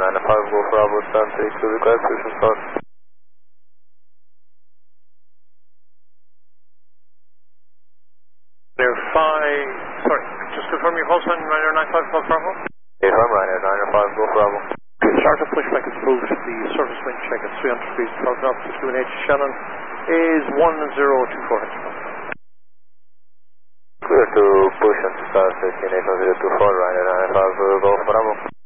95 Golf Bravo, stand 32, request push start. Sorry, just confirm your call sign, Ryanair 95 Golf Bravo. Confirm Ryanair 95 Golf Bravo. Start of pushback is approved. The surface wind check at 300 degrees, 12 knots, 61H. Shannon is 1024 hectopascal. Clear to push and start 16824, Ryanair 95 Golf Bravo.